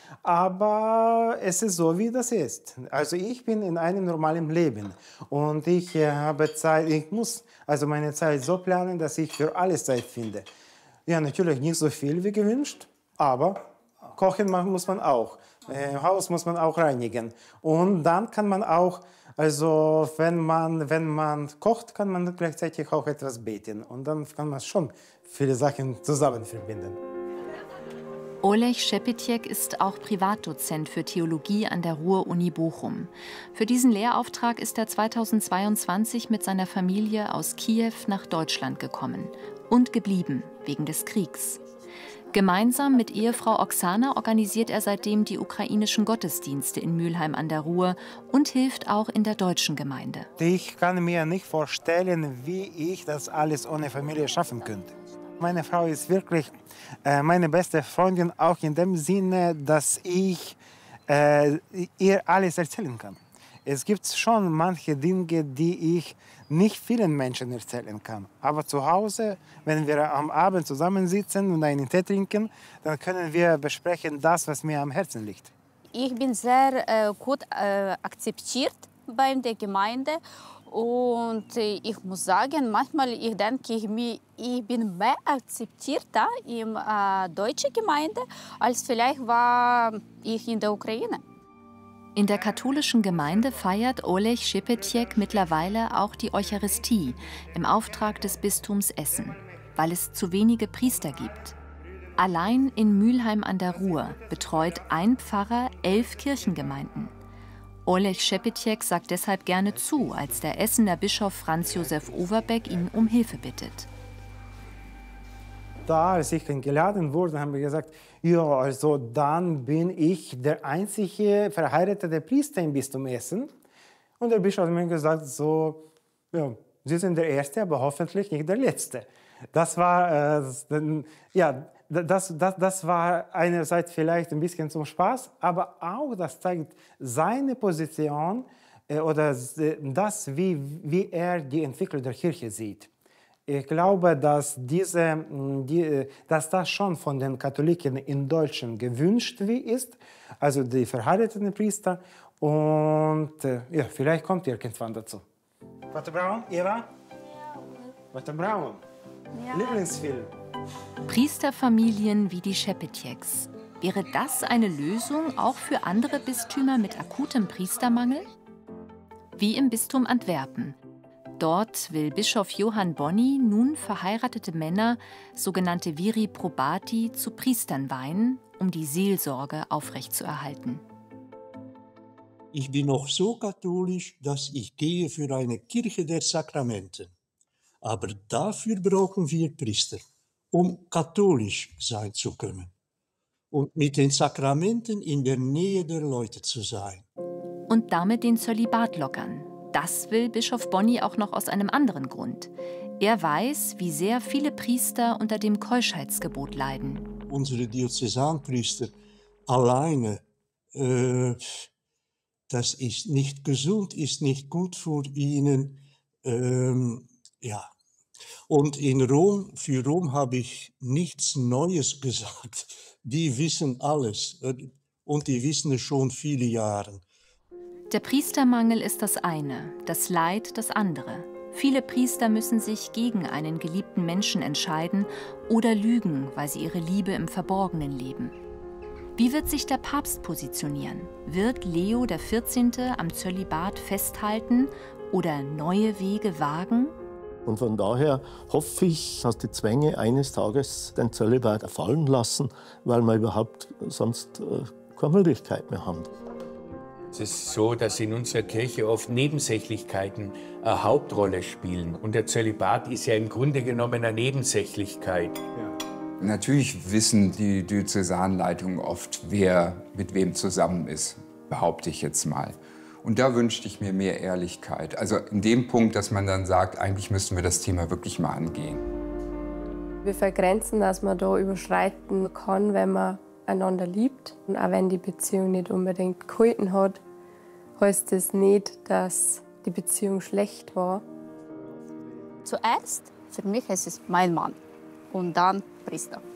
aber es ist so, wie das ist. Also ich bin in einem normalen Leben und ich habe Zeit, ich muss also meine Zeit so planen, dass ich für alles Zeit finde. Ja, natürlich nicht so viel wie gewünscht, aber kochen muss man auch. Haus muss man auch reinigen. Und dann kann man auch, also wenn man kocht, kann man gleichzeitig auch etwas beten. Und dann kann man schon viele Sachen zusammen verbinden. Oleg Szepetiek ist auch Privatdozent für Theologie an der Ruhr-Uni Bochum. Für diesen Lehrauftrag ist er 2022 mit seiner Familie aus Kiew nach Deutschland gekommen und geblieben wegen des Kriegs. Gemeinsam mit Ehefrau Oksana organisiert er seitdem die ukrainischen Gottesdienste in Mülheim an der Ruhr und hilft auch in der deutschen Gemeinde. Ich kann mir nicht vorstellen, wie ich das alles ohne Familie schaffen könnte. Meine Frau ist wirklich meine beste Freundin, auch in dem Sinne, dass ich ihr alles erzählen kann. Es gibt schon manche Dinge, die ich nicht vielen Menschen erzählen kann. Aber zu Hause, wenn wir am Abend zusammensitzen und einen Tee trinken, dann können wir besprechen das, was mir am Herzen liegt. Ich bin sehr gut akzeptiert bei der Gemeinde. Und ich muss sagen, manchmal denke ich bin mehr akzeptiert da in deutschen Gemeinde, als vielleicht war ich in der Ukraine. In der katholischen Gemeinde feiert Oleg Szepetiek mittlerweile auch die Eucharistie im Auftrag des Bistums Essen, weil es zu wenige Priester gibt. Allein in Mülheim an der Ruhr betreut ein Pfarrer 11 Kirchengemeinden. Oleg Szepetiek sagt deshalb gerne zu, als der Essener Bischof Franz Josef Overbeck ihn um Hilfe bittet. Da, als ich geladen wurde, haben wir gesagt, ja, also dann bin ich der einzige verheiratete Priester im Bistum Essen. Und der Bischof hat mir gesagt, so, ja, Sie sind der Erste, aber hoffentlich nicht der Letzte. Das war, das war einerseits vielleicht ein bisschen zum Spaß, aber auch das zeigt seine Position oder das, wie er die Entwicklung der Kirche sieht. Ich glaube, dass das schon von den Katholiken in Deutschland gewünscht ist, also die verheirateten Priester. Und ja, vielleicht kommt irgendwann dazu. Walter Braun, Eva? Ja. Walter Braun, ja. Lieblingsfilm. Priesterfamilien wie die Szepetieks. Wäre das eine Lösung auch für andere Bistümer mit akutem Priestermangel? Wie im Bistum Antwerpen. Dort will Bischof Johann Bonni nun verheiratete Männer, sogenannte Viri probati, zu Priestern weihen, um die Seelsorge aufrechtzuerhalten. Ich bin noch so katholisch, dass ich gehe für eine Kirche der Sakramente. Aber dafür brauchen wir Priester, um katholisch sein zu können und mit den Sakramenten in der Nähe der Leute zu sein. Und damit den Zölibat lockern. Das will Bischof Bonni auch noch aus einem anderen Grund. Er weiß, wie sehr viele Priester unter dem Keuschheitsgebot leiden. Unsere Diözesanpriester alleine, das ist nicht gesund, ist nicht gut für ihnen. Ja. Und in Rom, für Rom habe ich nichts Neues gesagt. Die wissen alles und die wissen es schon viele Jahre. Der Priestermangel ist das eine, das Leid das andere. Viele Priester müssen sich gegen einen geliebten Menschen entscheiden oder lügen, weil sie ihre Liebe im Verborgenen leben. Wie wird sich der Papst positionieren? Wird Leo XIV. Am Zölibat festhalten oder neue Wege wagen? Und von daher hoffe ich, dass die Zwänge eines Tages den Zölibat fallen lassen, weil wir überhaupt sonst keine Möglichkeit mehr haben. Es ist so, dass in unserer Kirche oft Nebensächlichkeiten eine Hauptrolle spielen. Und der Zölibat ist ja im Grunde genommen eine Nebensächlichkeit. Ja. Natürlich wissen die Diözesanleitungen oft, wer mit wem zusammen ist, behaupte ich jetzt mal. Und da wünschte ich mir mehr Ehrlichkeit. Also in dem Punkt, dass man dann sagt, eigentlich müssten wir das Thema wirklich mal angehen. Wir vergrenzen, dass man da überschreiten kann, wenn man einander liebt. Und auch wenn die Beziehung nicht unbedingt gehalten hat, heißt das nicht, dass die Beziehung schlecht war. Zuerst, für mich ist es mein Mann und dann Priester.